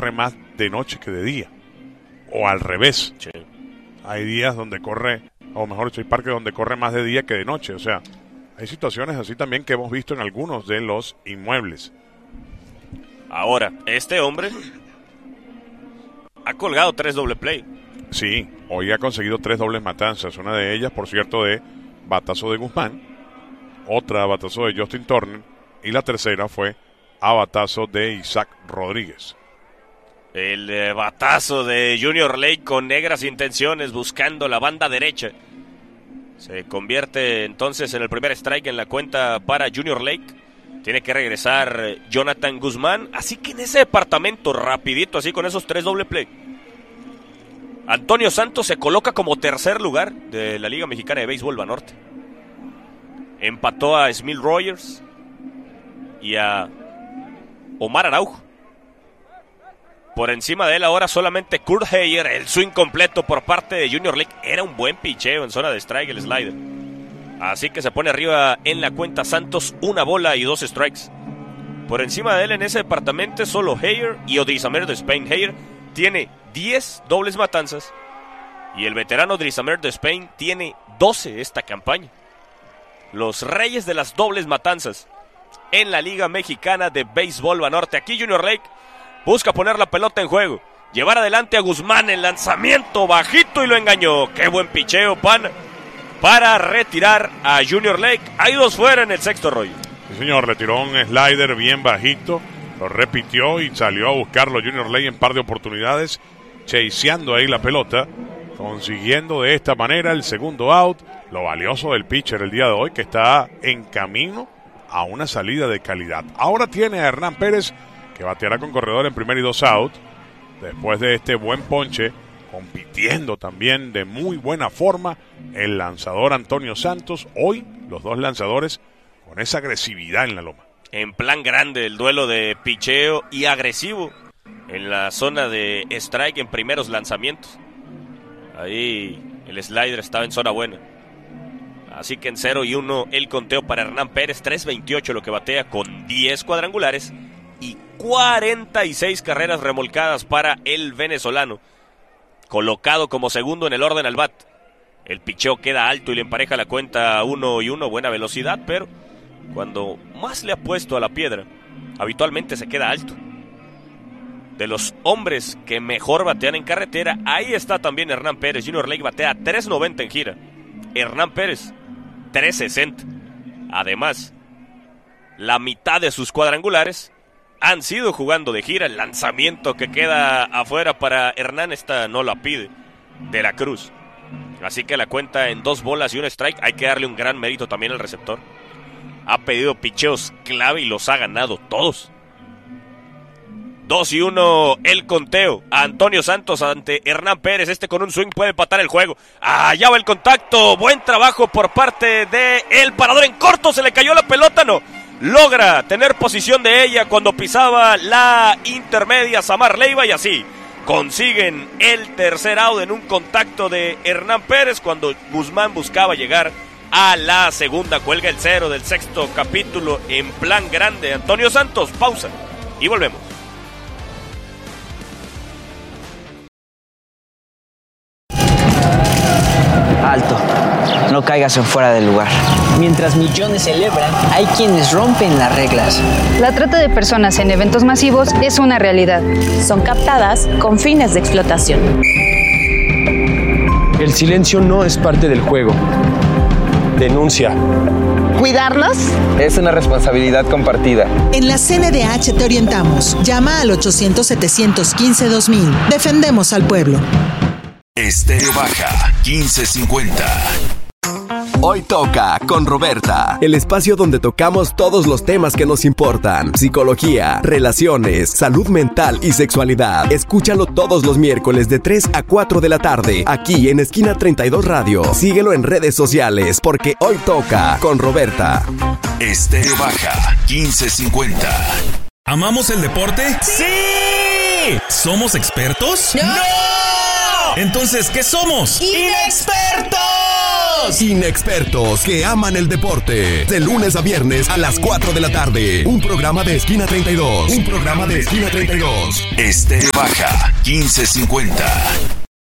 corre más de noche que de día. O al revés. Sí. Hay días donde corre, o mejor dicho, hay parques donde corre más de día que de noche. O sea, hay situaciones así también que hemos visto en algunos de los inmuebles. Ahora, este hombre ha colgado 3 doble play. Sí, hoy ha conseguido 3 dobles matanzas. Una de ellas, por cierto, de batazo de Guzmán. Otra batazo de Justin Turner. Y la tercera fue a batazo de Isaac Rodríguez. El batazo de Junior Lake con negras intenciones buscando la banda derecha. Se convierte entonces en el primer strike en la cuenta para Junior Lake. Tiene que regresar Jonathan Guzmán. Así que en ese departamento, rapidito, así con esos 3 doble play, Antonio Santos se coloca como tercer lugar de la Liga Mexicana de Béisbol Banorte. Empató a Smil Rogers y a Omar Araujo. Por encima de él ahora solamente Kurt Heyer. El swing completo por parte de Junior Lake. Era un buen picheo en zona de strike el slider. Así que se pone arriba en la cuenta Santos, 1 bola y 2 strikes. Por encima de él en ese departamento solo Heyer y Odrisamer Despain. Heyer tiene 10 dobles matanzas y el veterano Odrisamer Despain tiene 12 esta campaña. Los reyes de las dobles matanzas en la Liga Mexicana de Béisbol Banorte. Aquí Junior Lake busca poner la pelota en juego, llevar adelante a Guzmán, el lanzamiento bajito y lo engañó. Qué buen picheo, pana, para retirar a Junior Lake. Hay 2 fuera en el sexto rollo. Sí, señor, le tiró un slider bien bajito, lo repitió y salió a buscarlo Junior Lake en par de oportunidades, chaseando ahí la pelota, consiguiendo de esta manera el segundo out. Lo valioso del pitcher el día de hoy, que está en camino a una salida de calidad. Ahora tiene a Hernán Pérez, que bateará con corredor en primer y 2 out, después de este buen ponche, compitiendo también de muy buena forma el lanzador Antonio Santos. Hoy los 2 lanzadores con esa agresividad en la loma. En plan grande el duelo de picheo y agresivo en la zona de strike en primeros lanzamientos. Ahí el slider estaba en zona buena. Así que en 0-1 el conteo para Hernán Pérez, 3.28 lo que batea con 10 cuadrangulares y 46 carreras remolcadas para el venezolano, colocado como segundo en el orden al bat. El picheo queda alto y le empareja la cuenta 1-1, buena velocidad, pero cuando más le ha puesto a la piedra, habitualmente se queda alto. De los hombres que mejor batean en carretera, ahí está también Hernán Pérez. Junior Lake batea 3.90 en gira. Hernán Pérez, 3.60. Además, la mitad de sus cuadrangulares han sido jugando de gira. El lanzamiento que queda afuera para Hernán, esta no la pide, de la Cruz. Así que la cuenta en 2 bolas y 1 strike. Hay que darle un gran mérito también al receptor. Ha pedido picheos clave y los ha ganado todos. 2-1 el conteo. Antonio Santos ante Hernán Pérez. Este con un swing puede empatar el juego. Allá va el contacto. Buen trabajo por parte de el parador en corto. Se le cayó la pelota, no. Logra tener posición de ella cuando pisaba la intermedia Samar Leiva y así consiguen el tercer out en un contacto de Hernán Pérez cuando Guzmán buscaba llegar a la segunda. Cuelga el 0 del sexto capítulo en plan grande. Antonio Santos, pausa y volvemos. Alto, no caigas en fuera del lugar. Mientras millones celebran, hay quienes rompen las reglas. La trata de personas en eventos masivos es una realidad. Son captadas con fines de explotación. El silencio no es parte del juego. Denuncia. ¿Cuidarlos? Es una responsabilidad compartida. En la CNDH te orientamos. Llama al 800-715-2000. Defendemos al pueblo. Estéreo Baja 1550. Hoy toca con Roberta. El espacio donde tocamos todos los temas que nos importan. Psicología, relaciones, salud mental y sexualidad. Escúchalo todos los miércoles de 3 a 4 de la tarde. Aquí en Esquina 32 Radio. Síguelo en redes sociales porque hoy toca con Roberta. Estéreo Baja 1550. ¿Amamos el deporte? ¡Sí! ¿Somos expertos? ¡No! Entonces, ¿qué somos? ¡Inexpertos! ¡Vamos! Inexpertos que aman el deporte. De lunes a viernes a las 4 de la tarde. Un programa de Esquina 32. Estéreo Baja 1550.